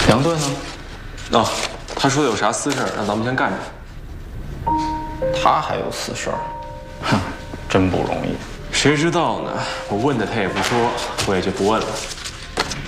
梁队呢？ 哦，他说有啥私事让咱们先干着。 他还有私事儿，哼，真不容易。 谁知道呢？我问的他也不说，我也就不问了。